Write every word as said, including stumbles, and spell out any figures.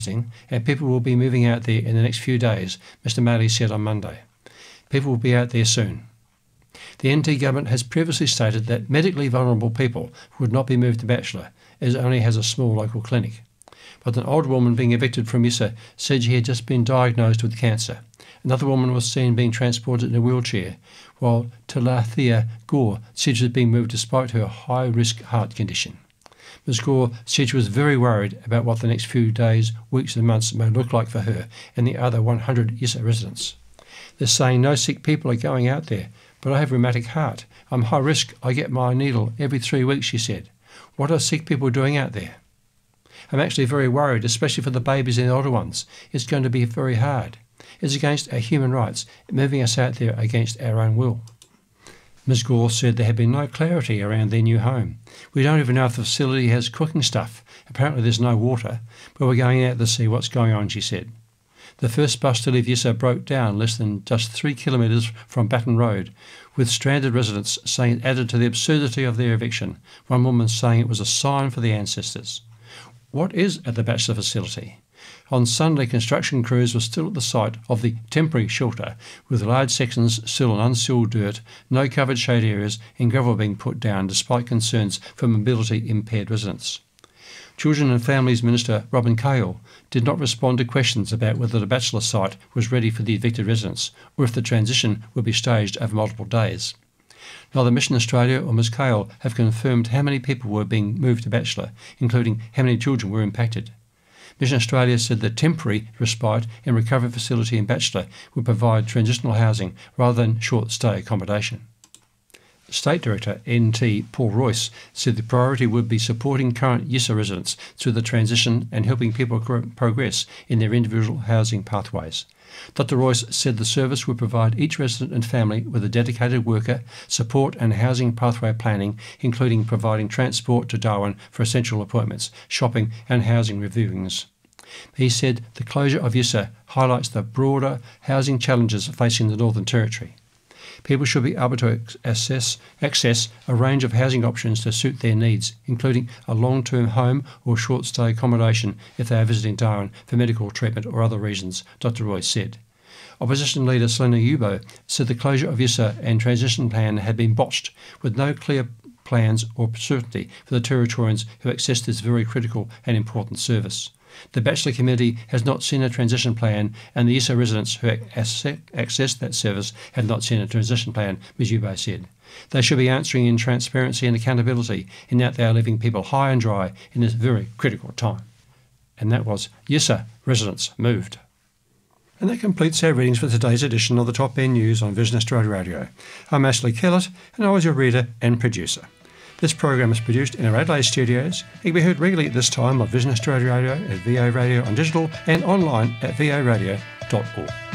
and people will be moving out there in the next few days, Mister Maley said on Monday. People will be out there soon. The N T government has previously stated that medically vulnerable people would not be moved to Batchelor, as it only has a small local clinic. But an older woman being evicted from Yissa said she had just been diagnosed with cancer. Another woman was seen being transported in a wheelchair, while Talathea Gore said she was being moved despite her high-risk heart condition. Miz Gore said she was very worried about what the next few days, weeks and months may look like for her and the other one hundred Yissa residents. They're saying no sick people are going out there, but I have rheumatic heart. I'm high risk. I get my needle every three weeks, she said. What are sick people doing out there? I'm actually very worried, especially for the babies and the older ones. It's going to be very hard. It's against our human rights, moving us out there against our own will. Miz Gore said there had been no clarity around their new home. We don't even know if the facility has cooking stuff. Apparently there's no water, but we're going out to see what's going on, she said. The first bus to leave Yissa broke down less than just three kilometres from Baton Road, with stranded residents saying it added to the absurdity of their eviction, one woman saying it was a sign for the ancestors. What is at the Batchelor facility? On Sunday, construction crews were still at the site of the temporary shelter, with large sections still on unsealed dirt, no covered shade areas and gravel being put down despite concerns for mobility impaired residents. Children and Families Minister Robin Cahill did not respond to questions about whether the Batchelor site was ready for the evicted residents or if the transition would be staged over multiple days. Neither Mission Australia or Miz Cahill have confirmed how many people were being moved to Batchelor, including how many children were impacted. Mission Australia said the temporary respite and recovery facility in Batchelor would provide transitional housing rather than short-stay accommodation. State Director N T Paul Royce said the priority would be supporting current Yissa residents through the transition and helping people progress in their individual housing pathways. Doctor Royce said the service would provide each resident and family with a dedicated worker, support and housing pathway planning, including providing transport to Darwin for essential appointments, shopping and housing reviewings. He said the closure of Yissa highlights the broader housing challenges facing the Northern Territory. People should be able to access, access a range of housing options to suit their needs, including a long-term home or short-stay accommodation if they are visiting Darwin for medical treatment or other reasons, Doctor Royce said. Opposition leader Selena Yubo said the closure of Yissa and transition plan had been botched, with no clear plans or certainty for the Territorians who access this very critical and important service. The Batchelor community has not seen a transition plan, and the Yissa residents who access that service have not seen a transition plan, Miz Yubo said. They should be answering in transparency and accountability, in that they are leaving people high and dry in this very critical time. And that was Yissa residents moved. And that completes our readings for today's edition of the Top End News on Vision Australia Radio. I'm Ashley Kellett, and I was your reader and producer. This program is produced in our Adelaide studios. It can be heard regularly at this time on Vision Australia Radio, at V O Radio on digital, and online at v o radio dot org.